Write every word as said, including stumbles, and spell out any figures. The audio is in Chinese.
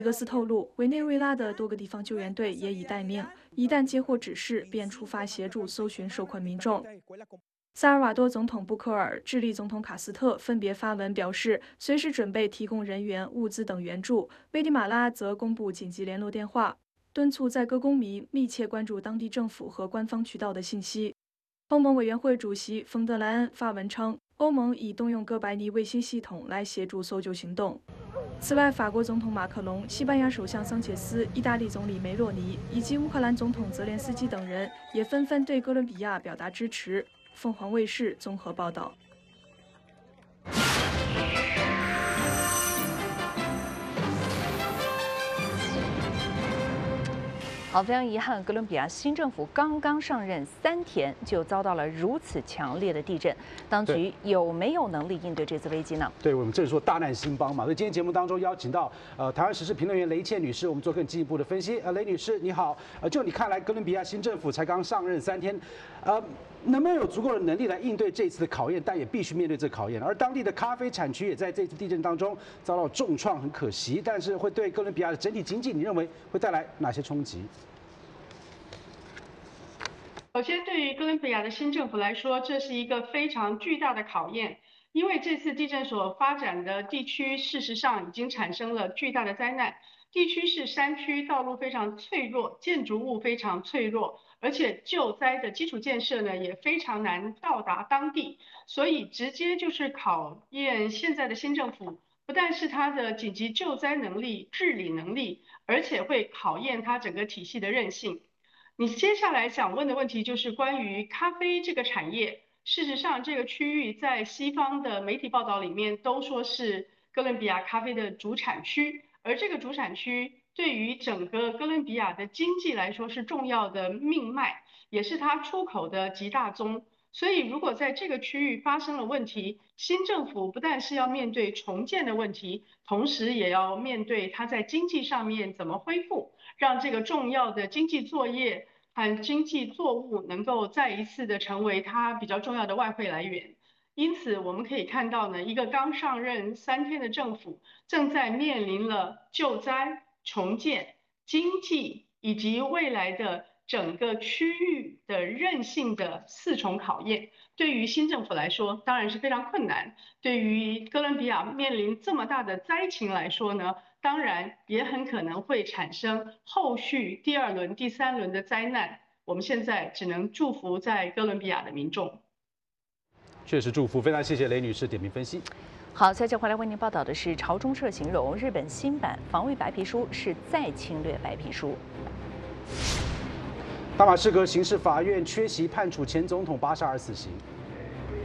格斯透露，委内瑞拉的多个地方救援队也已待命，一旦接获指示，便出发协助搜寻受困民众。萨尔瓦多总统布科尔、智利总统卡斯特分别发文表示，随时准备提供人员、物资等援助。危地马拉则公布紧急联络电话，敦促在各公民密切关注当地政府和官方渠道的信息。欧盟委员会主席冯德莱恩发文称，欧盟已动用哥白尼卫星系统来协助搜救行动。此外，法国总统马克龙、西班牙首相桑切斯、意大利总理梅洛尼以及乌克兰总统泽连斯基等人也纷纷对哥伦比亚表达支持。凤凰卫视综合报道。 好，非常遗憾，哥伦比亚新政府刚刚上任三天，就遭到了如此强烈的地震。当局有没有能力应对这次危机呢？ 对，我们正说大难兴邦嘛。所以今天节目当中邀请到呃台湾时事评论员雷倩女士，我们做更进一步的分析。呃，雷女士你好，呃，就你看来，哥伦比亚新政府才刚上任三天，呃，能不能有足够的能力来应对这次的考验？但也必须面对这考验。而当地的咖啡产区也在这次地震当中遭到重创，很可惜。但是会对哥伦比亚的整体经济，你认为会带来哪些冲击？ 首先，对于哥伦比亚的新政府来说，这是一个非常巨大的考验，因为这次地震所发展的地区，事实上已经产生了巨大的灾难。地区是山区，道路非常脆弱，建筑物非常脆弱，而且救灾的基础建设呢也非常难到达当地，所以直接就是考验现在的新政府，不但是它的紧急救灾能力、治理能力，而且会考验它整个体系的韧性。你接下来想问的问题就是关于咖啡这个产业。事实上，这个区域在西方的媒体报道里面都说是哥伦比亚咖啡的主产区，而这个主产区对于整个哥伦比亚的经济来说是重要的命脉，也是它出口的极大宗。所以，如果在这个区域发生了问题，新政府不但是要面对重建的问题，同时也要面对它在经济上面怎么恢复，让这个重要的经济作业和经济作物能够再一次的成为它比较重要的外汇来源。因此，我们可以看到呢，一个刚上任三天的政府，正在面临了救灾、重建、经济以及未来的整个区域的韧性的四重考验。对于新政府来说，当然是非常困难；对于哥伦比亚面临这么大的灾情来说呢，当然也很可能会产生后续第二轮、第三轮的灾难。我们现在只能祝福在哥伦比亚的民众。 确实祝福，非常谢谢雷女士点评分析。 好，接着回来为您报道的是，朝中社形容日本新版防卫白皮书是再侵略白皮书。 大马士革刑事法院缺席判处前总统巴沙尔死刑。